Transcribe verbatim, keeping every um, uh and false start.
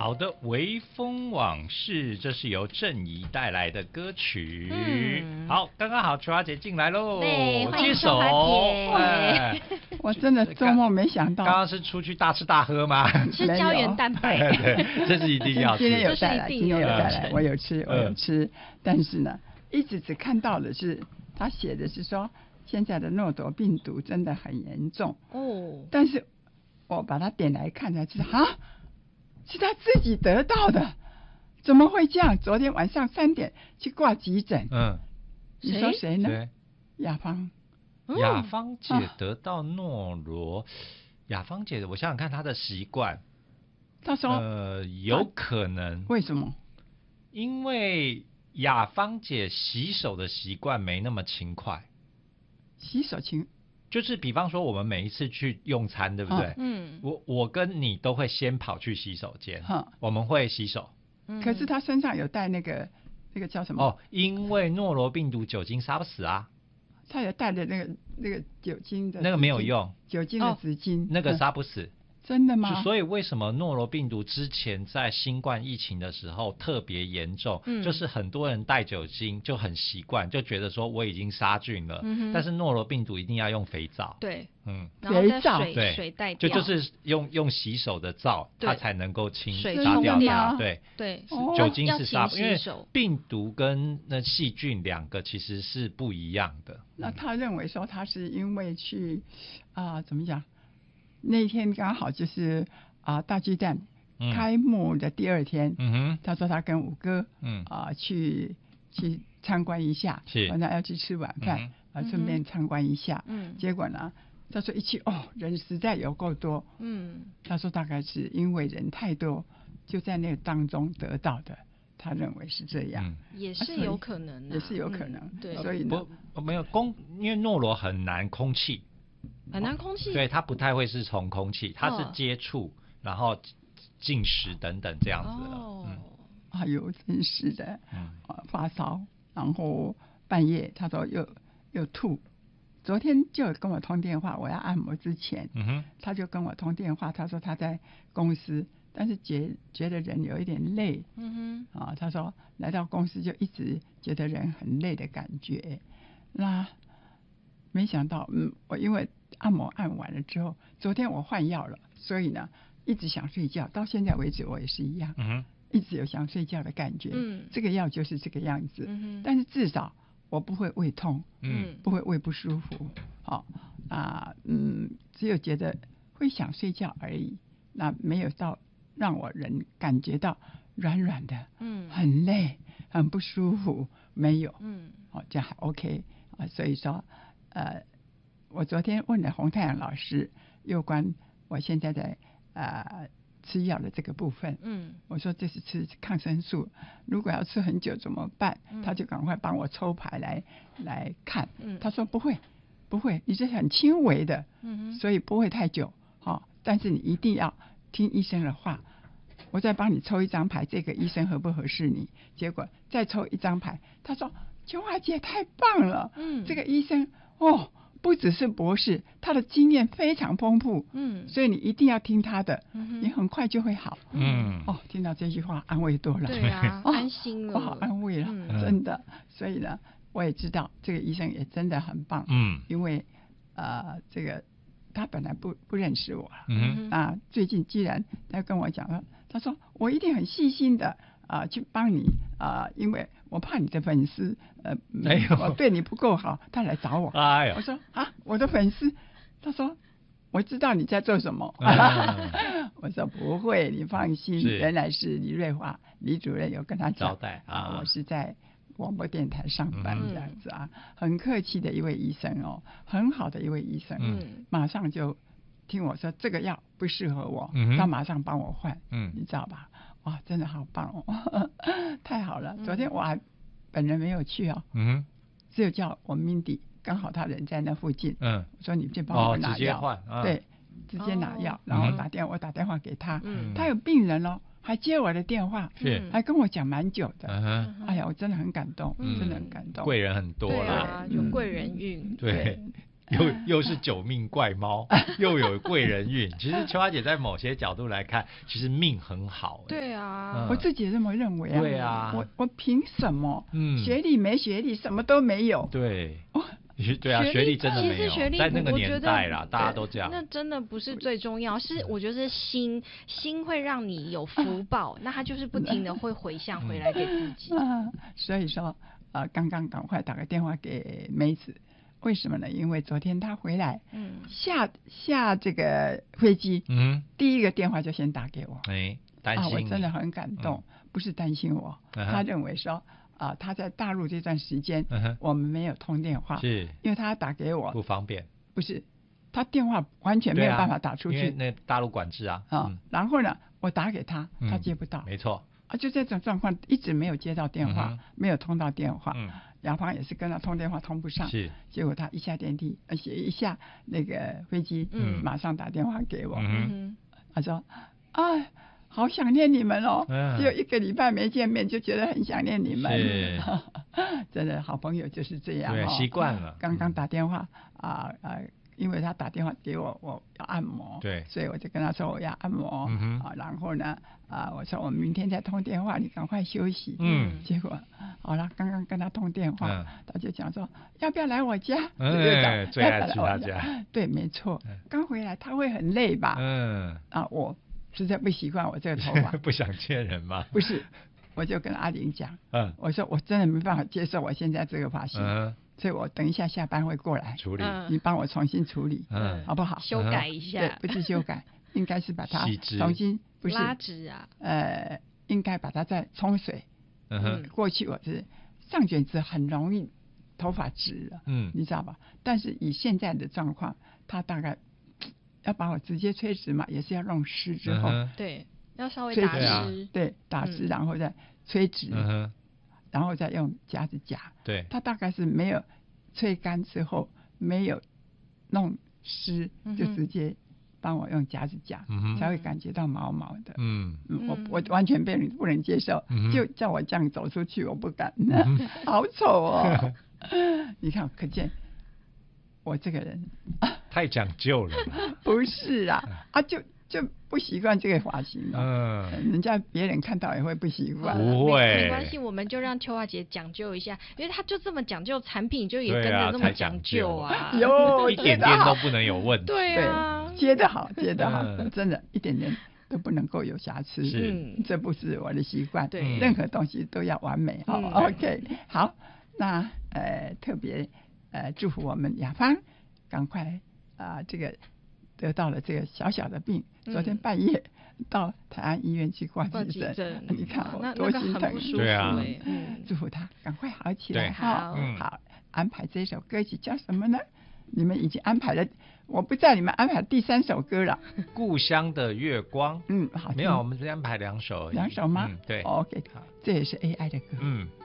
好的，微风往事，这是由郑怡带来的歌曲。嗯、好，刚刚好，秋华姐进来喽，接手。 哎，我真的做梦没想到， 刚刚是出去大吃大喝吗？ 吃胶原蛋白， 对，这是一定要吃。 今天有带来，今天有带来，我有吃，我有吃，但是呢，一直只看到的是他写的是说，现在的诺罗病毒真的很严重哦，但是我把它点来看才知道啊。是他自己得到的，怎么会这样？昨天晚上三点去挂急诊，嗯，你说谁呢？雅芳， 雅芳姐得到诺罗，雅芳姐，我想想看她的习惯， 她说， 呃，有可能， 为什么？ 因为雅芳姐洗手的习惯没那么勤快， 洗手勤。 就是比方说我们每一次去用餐，对不对？嗯，我我跟你都会先跑去洗手间，嗯，我们会洗手。 嗯，可是他身上有带那个那个叫什么？ 哦，因为诺罗病毒酒精杀不死啊。 他有带的那个那个酒精的， 那个没有用， 酒精的纸巾， 哦，那个杀不死。嗯， 真的吗？ 所以为什么诺罗病毒之前在新冠疫情的时候特别严重，嗯，就是很多人带酒精就很习惯，就觉得说我已经杀菌了，嗯，但是诺罗病毒一定要用肥皂， 对， 嗯， 肥皂，对，水带掉，就就是用用洗手的皂，它才能够清水杀掉它， 对对， 酒精是杀，因为病毒跟那细菌两个其实是不一样的。 那他认为说他是因为去啊、呃、怎么讲？那天刚好就是啊、呃、大巨蛋开幕的第二天，嗯哼，他说他跟五哥嗯啊、呃、去去参观一下，是晚上要去吃晚饭，啊顺、嗯、便参观一下，嗯，结果呢他说一去哦人实在有够多，嗯，他说大概是因为人太多，就在那当中得到的。他认为是这样，嗯、 也是有可能、啊， 也是有可能，嗯、 对， 所以呢， 不没有空，因为诺罗很难空气。 很难空气， 对，它不太会是从空气，它是接触，哦、然后进食等等这样子的。哦，嗯， 还有真是的，嗯，发烧，然后半夜他说又又吐，昨天就跟我通电话，我要按摩之前，嗯哼，他就跟我通电话，他说他在公司，但是觉觉得人有一点累，嗯哼，啊，他说来到公司就一直觉得人很累的感觉，那。没想到，嗯，我因为按摩按完了之后，昨天我换药了，所以呢，一直想睡觉，到现在为止我也是一样，嗯哼，一直有想睡觉的感觉，嗯，这个药就是这个样子，嗯哼，但是至少我不会胃痛，嗯，不会胃不舒服，好、哦，啊，嗯，只有觉得会想睡觉而已，那没有到让我人感觉到软软的，嗯，很累，很不舒服，没有，嗯，好、哦，这样还 OK 啊，所以说。呃，我昨天问了洪太阳老师有关我现在的呃吃药的这个部分，嗯，我说这是吃抗生素，如果要吃很久怎么办？嗯、他就赶快帮我抽牌来来看，嗯，他说不会不会，你是很轻微的，嗯，所以不会太久，好、哦，但是你一定要听医生的话。我再帮你抽一张牌，这个医生合不合适你？结果再抽一张牌，他说琼华姐太棒了，嗯，这个医生。哦，不只是博士，他的经验非常丰富，嗯，所以你一定要听他的，嗯、你很快就会好，嗯，哦，听到这句话安慰多了， 对啊，哦、安心了， 我好安慰了，嗯、真的，所以呢，我也知道这个医生也真的很棒，嗯，因为呃，这个他本来不不认识我，嗯，啊，最近既然他跟我讲了，他说我一定很细心的。啊、呃，去帮你啊、呃，因为我怕你的粉丝呃， 哎呦， 我对你不够好，他来找我。 哎呦， 我说啊，我的粉丝，他说我知道你在做什么。嗯、我说不会，你放心，原来是李瑞华李主任有跟他交代啊，我是在广播电台上班这样子啊，嗯、很客气的一位医生哦，很好的一位医生，嗯，马上就听我说这个药不适合我，嗯、他马上帮我换，嗯，你知道吧？哇，真的好棒哦，太好了！昨天我还本人没有去哦，嗯，只有叫我 Mindy， 刚好他人在那附近，嗯，我说你去帮我拿药， 哦啊、 对，直接拿药，哦、然后打电话、嗯、我打电话给他，嗯，他有病人哦，还接我的电话， 是， 还跟我讲蛮久的，嗯、哎呀，我真的很感动，嗯、真的很感动， 贵人很多了， 对啊，有贵人运， 对。 又又是九命怪猫，又有贵人运。其实秋华姐在某些角度来看，其实命很好。 对啊， 嗯、我自己也这么认为啊。 对啊， 我我凭什么？ 嗯， 学历没学历，什么都没有。 对。对啊，学历真的没有， 学历在那个年代啦，大家都这样。 那真的不是最重要，是我觉得心心会让你有福报，那它就是不停的会回向回来给自己。 啊、所以说，呃，刚刚赶快打个电话给梅子，为什么呢？因为昨天他回来，嗯，下下这个飞机，嗯，第一个电话就先打给我， 哎，担心、 啊，我真的很感动，嗯、不是担心我，嗯、他认为说。啊、呃，他在大陆这段时间，嗯、我们没有通电话， 是， 因为他打给我不方便。 不是，他电话完全没有办法打出去， 啊、因为那大陆管制啊。 啊、嗯，然后呢，我打给他，他接不到。 嗯、没错。 啊，就这种状况，一直没有接到电话，嗯、没有通到电话。嗯。杨芳也是跟他通电话通不上， 是。 结果他一下电梯，而且一下那个飞机，嗯，马上打电话给我，嗯，他说，哎。好想念你们哦！嗯、只有一个礼拜没见面，就觉得很想念你们。真的好朋友就是这样、哦， 对，习惯了。 刚刚打电话啊、嗯、啊，因为他打电话给我，我要按摩， 对， 所以我就跟他说我要按摩、嗯、啊，然后呢啊，我说我们明天再通电话，你赶快休息。嗯，结果好了，刚刚跟他通电话，嗯、他就讲说要不要来我家？ 嗯，最爱去他家。 对，没错，刚回来他会很累吧？嗯，啊我。实在不习惯我这个头发， 不想见人吗？ 不是，我就跟阿玲讲，嗯，我说我真的没办法接受我现在这个发型，嗯，所以我等一下下班会过来处理， 你帮我重新处理，嗯，好不好？ 修改一下， 对，不是修改，应该是把它重新不是拉直啊， 呃，应该把它再冲水，嗯，过去我是上卷子很容易头发直了，嗯，你知道吧？但是以现在的状况，它大概。要把我直接吹直嘛，也是要弄湿之后， 嗯、对，要稍微打湿， 对，打湿、嗯、然后再吹直，嗯、然后再用夹子夹。 对， 它大概是没有吹干之后没有弄湿，嗯、就直接帮我用夹子夹，嗯、才会感觉到毛毛的。嗯，嗯我我完全被不能接受，嗯、就叫我这样走出去，我不敢，嗯、好丑哦！你看，可见我这个人。 太讲究了， 不是啊，啊就就不习惯这个发型了，嗯，人家别人看到也会不习惯， 不会， 没关系，我们就让秋华姐讲究一下，因为她就这么讲究，产品就也跟着那么讲究啊， 有一点点都不能有问题， 对啊， 接得好，接得好，真的，一点点都不能够有瑕疵， 是， 这不是我的习惯， 对， 任何东西都要完美，好 ，OK， 好，那呃特别呃祝福我们雅芳赶快。啊、呃，这个得到了这个小小的病，嗯、昨天半夜到台安医院去挂急诊，你看我多心疼， 对啊， 嗯，祝福他赶快好起来， 好， 嗯、好，安排这首歌曲叫什么呢？你们已经安排了，我不在，你们安排第三首歌了， 《故乡的月光》。 嗯，好， 没有，我们只安排两首而已。 两首吗？ 嗯，对 ，OK， 好，这也是 A I 的歌。 嗯。